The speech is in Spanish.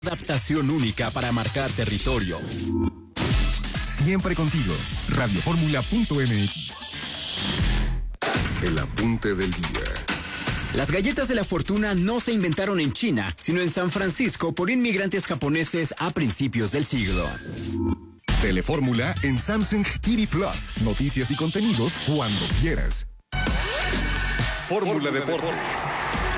Adaptación única para marcar territorio. Siempre contigo. Radioformula.mx. El apunte del día. Las galletas de la fortuna no se inventaron en China, sino en San Francisco por inmigrantes japoneses a principios del siglo. Telefórmula en Samsung TV Plus. Noticias y contenidos cuando quieras. Fórmula Deportes.